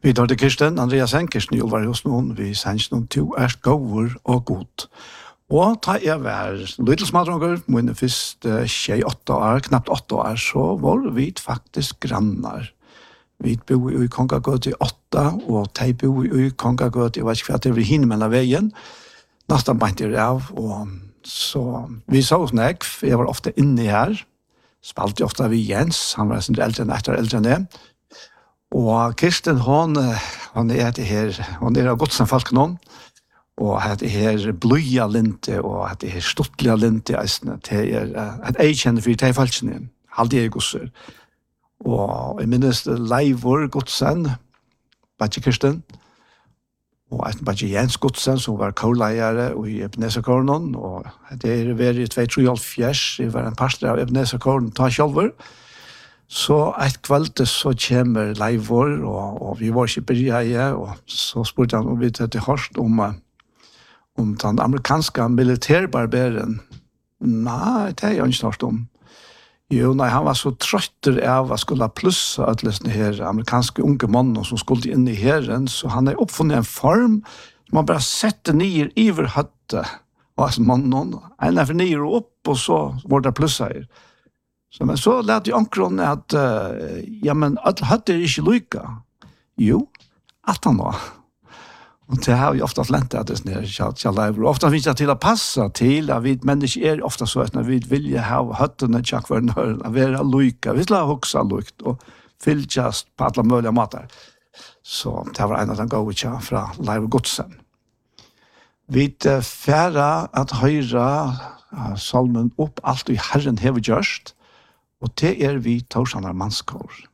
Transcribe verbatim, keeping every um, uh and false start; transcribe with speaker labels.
Speaker 1: Vi tar til Kirsten, Andreas Enkersen, i Olvar hos noen, vi sender noen to er gåver og god. Og ta jeg var Little Smadronger, mine første tjej åtta år, knapt åtta år, så var vi faktisk grannar. Vi bor i Kongagøt i åtta, og de bor i Kongagøt, jeg vet ikke hva det var hinne mellom veien, nesten bant jeg av, og så vi så oss nek, jeg var ofte inne her, spalte ofte vi Jens, han var sin eldre enn etter eldre enn det, og Kirsten, hon, hon er det her, hon er av godsenfalk noen, og det her bløya linte, og det her stuttliga linte, det er et eikjenne for de falskene, halde jeg gosser. Og jeg minnes Leivor Godsen, Badje Kirsten, og et Badje Jens Godsen, som var kårleiere i Ebenezer-kåren, og det er vært i to tre fjers, jeg var en pastor av Ebenezer-kåren, ta kjolver. Så et kveld så kommer Leivor, og, og vi var ikke brygjøye, og så spurte han om vi til hørst om, om den amerikanske militærbarberen. Nei, det er jeg ikke hørt om. Jo, nei, han var så trøtter av å skulle plusse at løsne her amerikanske unge mannen som skulle inn i herren, så han har oppfunnet en form som man bare setter nyer iver høtte av mannen, en er for nyer og opp, og så var det plusse her. Så, men så lærte jeg omkron at, uh, ja, men alle høtte er ikke lykke. Jo, at han var. Og det har vi ofte lent at det er sånn her, og ofte finnes det til å passe til, at vi mennesker er ofte så at vi vil ha høttene tjakk for nøren, å være lykke, vi skal ha hoksa lykt, og fylltjast på alle mulige måter. Så det var en av den gode tja fra Leivor Godsen. Vi er færre at høyre uh, salmen opp alt i Herren hever gjørst, og det er vi Torsanar Manskår.